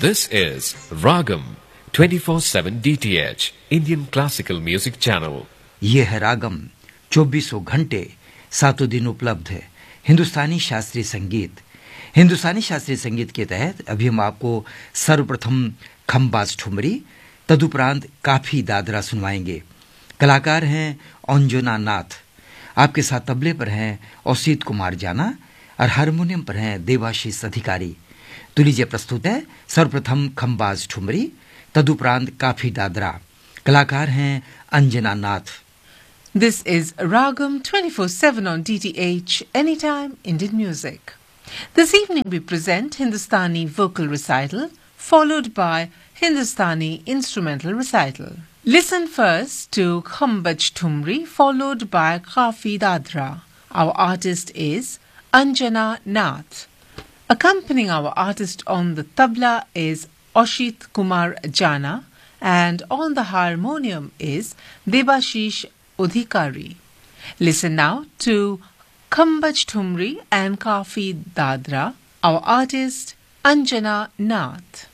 This is Ragam 24/7 DTH Indian Classical Music Channel. ये है रागम 24 घंटे 7 दिन उपलब्ध है हिंदुस्तानी शास्त्रीय संगीत। हिंदुस्तानी शास्त्रीय संगीत के तहत अभी हम आपको सर्वप्रथम खम्बाज ठुमरी, तदुपरांत काफी दादरा सुनवाएंगे। कलाकार हैं अंजना नाथ। आपके साथ तबले पर हैं औसित कुमार जाना और हारमोनियम पर हैं देवाशीष अधिकारी। तो लीजिए प्रस्तुत है सर्वप्रथम खम्बाज ठुमरी, तदुपरांत काफी दादरा। कलाकार हैं अंजना नाथ। This is Ragam 24/7 on DTH, Anytime Indian Music. This evening we present Hindustani vocal recital, followed by Hindustani instrumental recital. Listen first to Khambaj Thumri, followed by Kafi Dadra. Our artist is Anjana Nath. Accompanying our artist on the tabla is Oshit Kumar Jana, and on the harmonium is Debashish Udhikari. Listen now to Khambaj Thumri and Kafi Dadra. Our artist Anjana Nath.